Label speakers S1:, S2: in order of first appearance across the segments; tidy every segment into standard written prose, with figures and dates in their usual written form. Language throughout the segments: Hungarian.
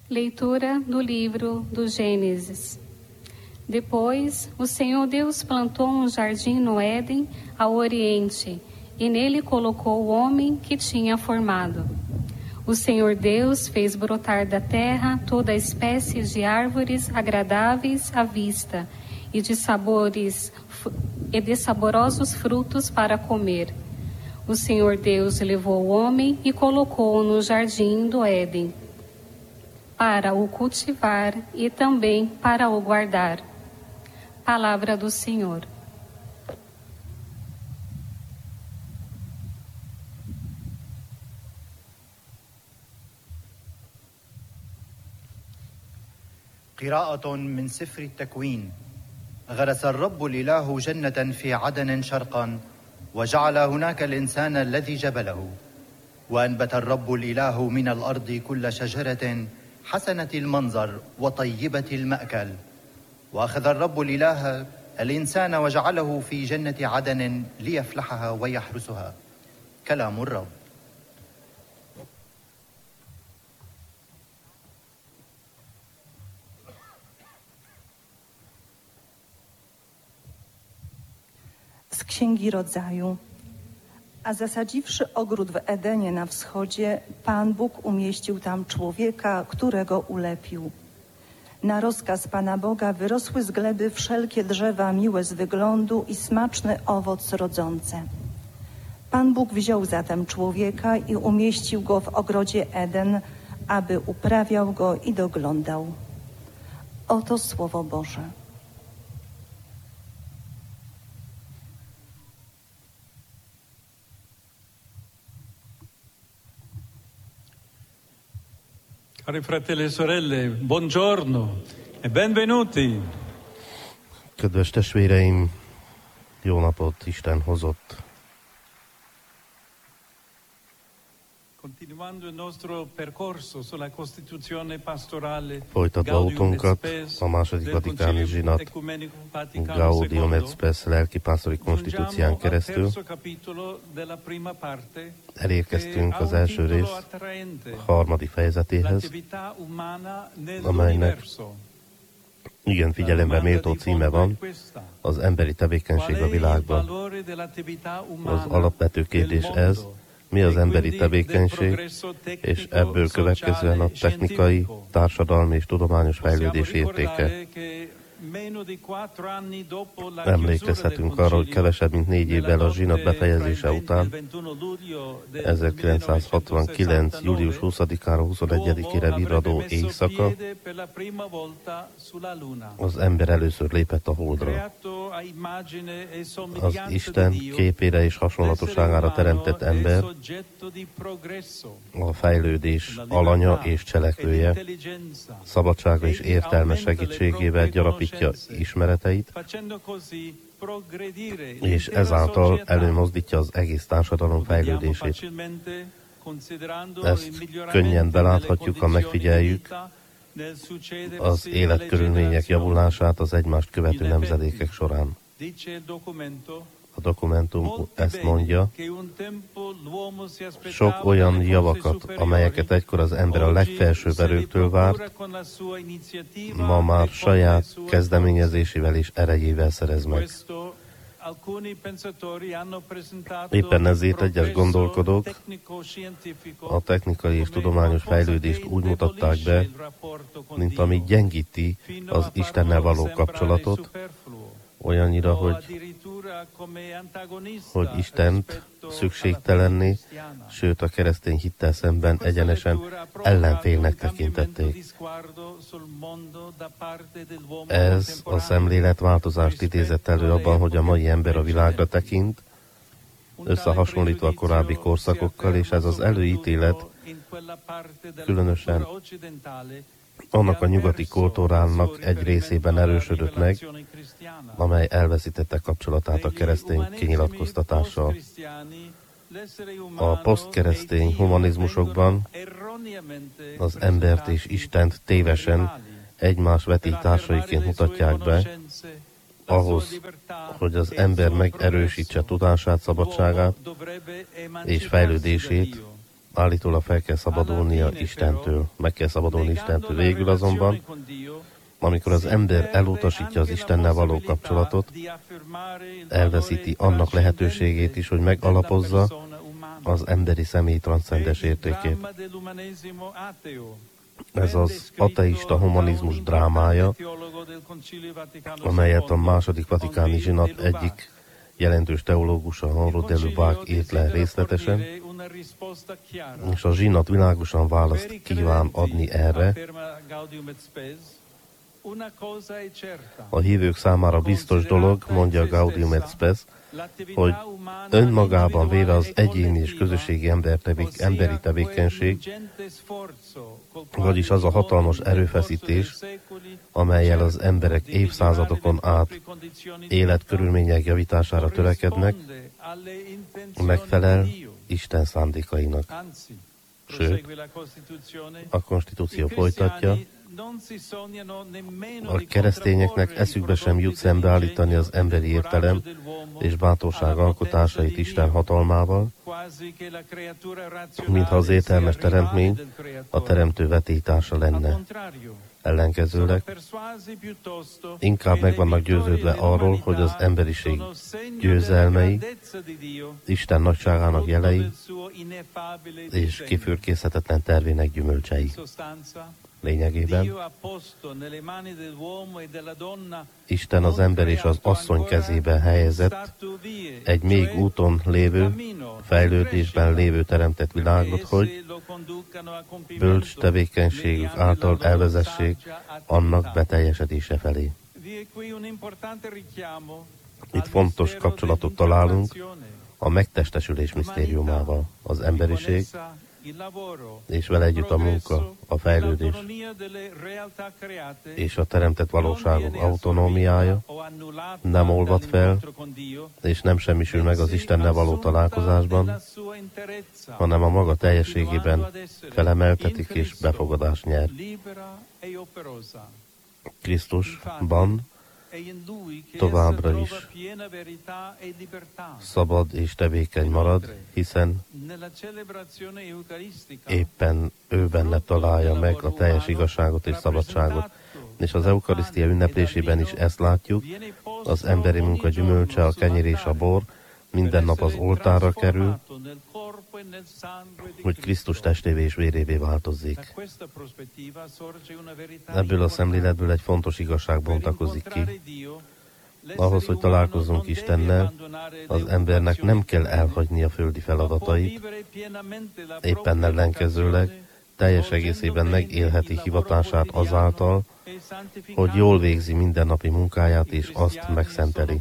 S1: Leitura do livro do Gênesis. Depois, o Senhor Deus plantou um jardim no Éden, ao oriente, e nele colocou o homem que tinha formado. O Senhor Deus fez brotar da terra toda espécie de árvores agradáveis à vista e de saborosos frutos para comer. O Senhor Deus levou o homem e colocou-o no jardim do Éden, para o cultivar e também para o guardar. Palavra do Senhor.
S2: قراءة من سفر التكوين. غرس الرب الإله جنة في عدن شرقا وجعل هناك الإنسان الذي جبله. وأنبت الرب الإله من الأرض كل شجرة حسنة المنظر وطيبة المأكل. وأخذ الرب الإله الإنسان وجعله في جنة عدن ليفلحها ويحرسها. كلام الرب.
S3: Z Księgi Rodzaju. A zasadziwszy ogród w Edenie na wschodzie, Pan Bóg umieścił tam człowieka, którego ulepił. Na rozkaz Pana Boga wyrosły z gleby wszelkie drzewa miłe z wyglądu i smaczny owoc rodzące. Pan Bóg wziął zatem człowieka i umieścił go w ogrodzie Eden, aby uprawiał go i doglądał. Oto Słowo Boże.
S4: Cari fratelli e sorelle, buongiorno e benvenuti.
S5: Kedves testvéreim, jó napot Isten hozott. Folytatva utunkat, a második vatikáni zsinat Gaudium et Spes lelkipásztori konstitúcián keresztül elérkeztünk az első rész harmadik fejezetéhez, amelynek igen figyelembe méltó címe van, az emberi tevékenység a világban. Az alapvető kérdés ez, mi az emberi tevékenység, és ebből következően a technikai, társadalmi és tudományos fejlődés értéke. Emlékezhetünk arra, hogy kevesebb mint 4 évvel a zsinat befejezése után, 1969. július 20-ára 21-ére virradó éjszaka, az ember először lépett a Holdra. Az Isten képére és hasonlatosságára teremtett ember a fejlődés alanya és cselekvője, szabadsága és értelme segítségével gyarapítja ismereteit, és ezáltal előmozdítja az egész társadalom fejlődését. Ezt könnyen beláthatjuk, ha megfigyeljük az életkörülmények javulását az egymást követő nemzedékek során. A dokumentum ezt mondja, sok olyan javakat, amelyeket egykor az ember a legfelsőbb erőktől várt, ma már saját kezdeményezésével és erejével szerez meg. Éppen ezért egyes gondolkodók a technikai és tudományos fejlődést úgy mutatták be, mint ami gyengíti az Istennel való kapcsolatot, olyannyira, hogy Istent szükségtelenné, sőt a keresztény hittel szemben egyenesen ellenfélnek tekintették. Ez a szemléletváltozást idézett elő abban, hogy a mai ember a világra tekint, összehasonlítva a korábbi korszakokkal, és ez az előítélet különösen annak a nyugati kultúrának egy részében erősödött meg, amely elveszítette kapcsolatát a keresztény kinyilatkoztatással. A posztkeresztény humanizmusokban az embert és Istent tévesen egymás vetítársaiként mutatják be, ahhoz, hogy az ember megerősítse tudását, szabadságát és fejlődését, Állítólag fel kell szabadulnia Istentől, meg kell szabadulni Istentől. Végül azonban, amikor az ember elutasítja az Istennel való kapcsolatot, elveszíti annak lehetőségét is, hogy megalapozza az emberi személy transzcendens értékét. Ez az ateista humanizmus drámája, amelyet a második vatikáni zsinat egyik jelentős teológusa, Henri de Lubac írt le részletesen, és a zsinat világosan választ kíván adni erre. A hívők számára biztos dolog, mondja Gaudium et Spes, hogy önmagában véve az egyéni és közösségi emberi tevékenység, vagyis az a hatalmas erőfeszítés, amellyel az emberek évszázadokon át életkörülmények javítására törekednek, megfelel Isten szándékainak. Sőt, a konstitúció folytatja, a keresztényeknek eszükbe sem jut szembeállítani az emberi értelem és bátorság alkotásait Isten hatalmával, mintha az értelmes teremtmény a teremtő vetélytársa lenne. Ellenkezőleg inkább meg vannak győződve arról, hogy az emberiség győzelmei, Isten nagyságának jelei és kifürkészhetetlen tervének gyümölcsei. Lényegében Isten az ember és az asszony kezében helyezett egy még úton lévő, fejlődésben lévő teremtett világot, hogy bölcs tevékenységük által elvezessék annak beteljesedése felé. Itt fontos kapcsolatot találunk a megtestesülés misztériumával, az emberiség, és vele együtt a munka, a fejlődés és a teremtett valóságok autonómiája nem olvad fel, és nem semmisül meg az Istennel való találkozásban, hanem a maga teljességében felemeltetik és befogadást nyer. Krisztusban továbbra is szabad és tevékeny marad, hiszen éppen ő benne találja meg a teljes igazságot és szabadságot. És az eukarisztia ünneplésében is ezt látjuk, az emberi munka gyümölcse, a kenyér és a bor minden nap az oltárra kerül, hogy Krisztus testévé és vérévé változzék. Ebből a szemléletből egy fontos igazság bontakozik ki. Ahhoz, hogy találkozzunk Istennel, az embernek nem kell elhagyni a földi feladatait, éppen ellenkezőleg teljes egészében megélheti hivatását azáltal, hogy jól végzi mindennapi munkáját és azt megszenteli.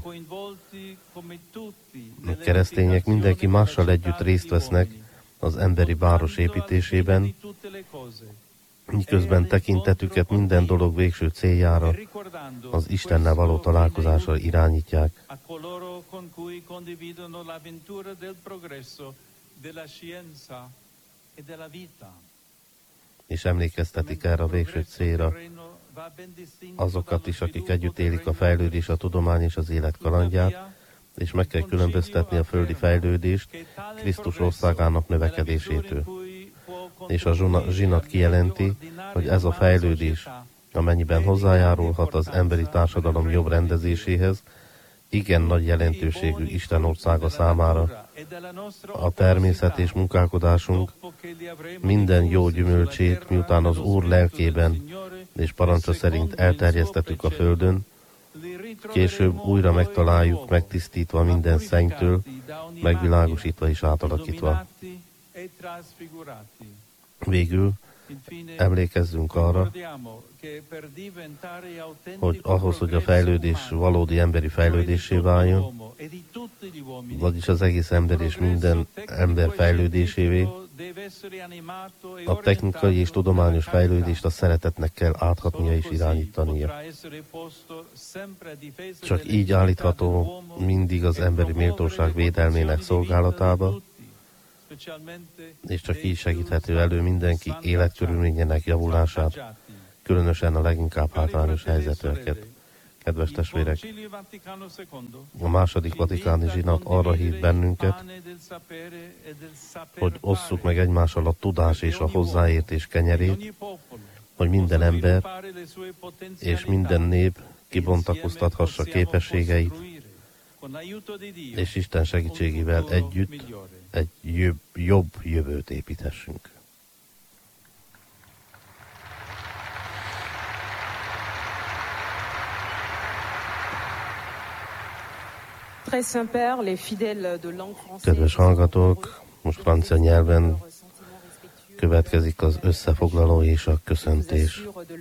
S5: A keresztények mindenki mással együtt részt vesznek az emberi város építésében, miközben tekintetüket minden dolog végső céljára, az Istennel való találkozásra irányítják. És emlékeztetik erre a végső célra azokat is, akik együtt élik a fejlődés, a tudomány és az élet kalandját, és meg kell különböztetni a földi fejlődést Krisztus országának növekedésétől. És a zsinat kijelenti, hogy ez a fejlődés, amennyiben hozzájárulhat az emberi társadalom jobb rendezéséhez, igen nagy jelentőségű Isten országa számára. A természet és munkálkodásunk minden jó gyümölcsét, miután az Úr lelkében és parancsa szerint elterjesztettük a földön, később újra megtaláljuk, megtisztítva minden szennytől, megvilágosítva és átalakítva. Végül emlékezzünk arra, hogy ahhoz, hogy a fejlődés valódi emberi fejlődésé váljon, vagyis az egész ember és minden ember fejlődésévé, a technikai és tudományos fejlődést a szeretetnek kell áthatnia és irányítania. Csak így állítható mindig az emberi méltóság védelmének szolgálatába, és csak így segíthető elő mindenki életkörülményének javulását, különösen a leginkább hátrányos helyzetűeket. Kedves testvérek, a második vatikáni zsinat arra hív bennünket, hogy osszuk meg egymással a tudás és a hozzáértés kenyerét, hogy minden ember és minden nép kibontakoztathassa képességeit, és Isten segítségével együtt egy jobb jövőt építhessünk. Kedves hallgatók, most francia nyelven következik az összefoglaló és a köszöntés.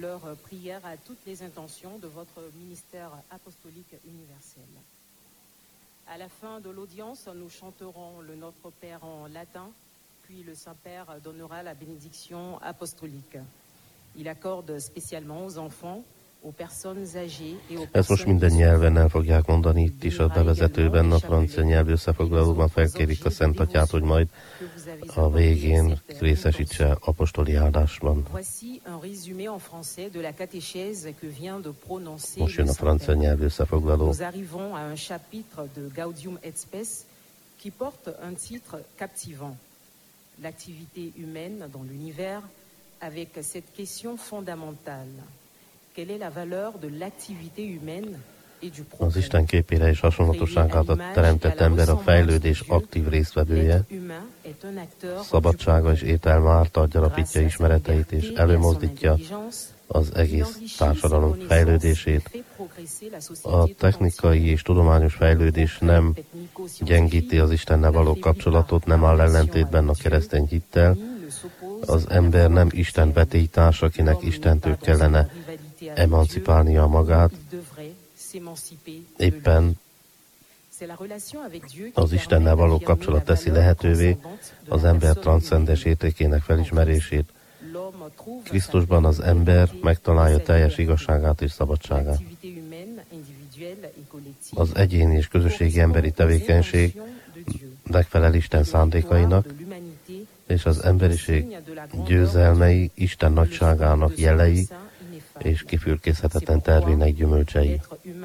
S6: À la fin de l'audience, nous chanterons le Notre Père en latin, puis le Saint-Père donnera la bénédiction apostolique. Il accorde spécialement aux enfants, aux personnes âgées et aux
S5: Ezt most minden nyelven el fogják mondani, itt is a bevezetőben, a francia nyelv összefoglalóban felkérik a Szent Atyát, hogy majd a végén részesítse apostoli áldásban. Most jön a francia nyelv összefoglaló.
S6: Nous arrivons à un chapitre de Gaudium et Spes qui porte un titre captivant. L'activité humaine dans l'univers avec cette question fondamentale. Quelle est la valeur de l'activité humaine et du progrès?
S5: Az Isten képére és hasonlatosságát a teremtett ember a fejlődés aktív résztvevője, szabadsága és ételme által gyarapítja ismereteit és előmozdítja az egész társadalom fejlődését. A technikai és tudományos fejlődés nem gyengíti az Istennel való kapcsolatot, nem áll ellentétben a keresztény hittel. Az ember nem Isten vetélytárs, akinek Istentől kellene emancipálnia magát. Éppen az Istennel való kapcsolat teszi lehetővé az ember transzcendens értékének felismerését. Krisztusban az ember megtalálja teljes igazságát és szabadságát. Az egyéni és közösségi emberi tevékenység megfelel Isten szándékainak, és az emberiség győzelmei Isten nagyságának jelei és kifürkészhetetlen tervének gyümölcsei.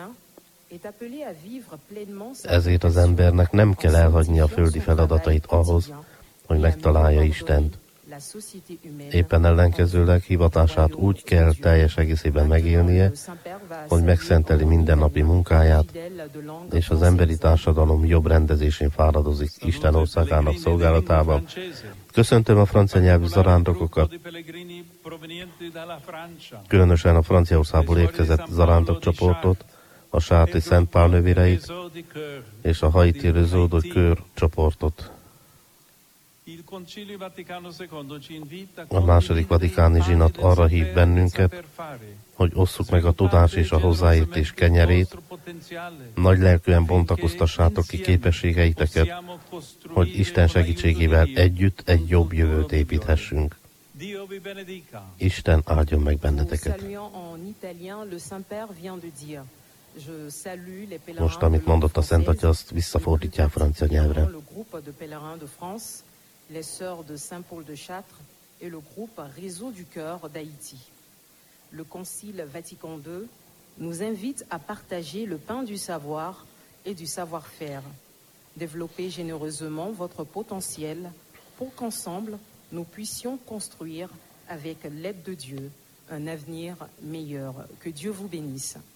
S5: Ezért az embernek nem kell elhagyni a földi feladatait ahhoz, hogy megtalálja Istent. Éppen ellenkezőleg hivatását úgy kell teljes egészében megélnie, hogy megszenteli mindennapi munkáját, és az emberi társadalom jobb rendezésén fáradozik Isten országának szolgálatában. Köszöntöm a francia nyelvű zarándokokat, különösen a Franciaországból érkezett zarándokcsoportot, a Sárti Szent Pál nővéreit és a Haiti Réseau de Cœur csoportot. A második vatikáni zsinat arra hív bennünket, hogy osszuk meg a tudás és a hozzáértés kenyerét, nagy lelkűen bontakoztassátok ki képességeiteket, hogy Isten segítségével együtt egy jobb jövőt építhessünk. Isten áldjon meg benneteket. Most, amit mondott a Szent Atya, azt visszafordítja a francia nyelvre.
S6: Les Sœurs de Saint-Paul de Chartres et le groupe Réseau du Cœur d'Haïti. Le Concile Vatican II nous invite à partager le pain du savoir et du savoir-faire. Développez généreusement votre potentiel pour qu'ensemble, nous puissions construire, avec l'aide de Dieu, un avenir meilleur. Que Dieu vous bénisse.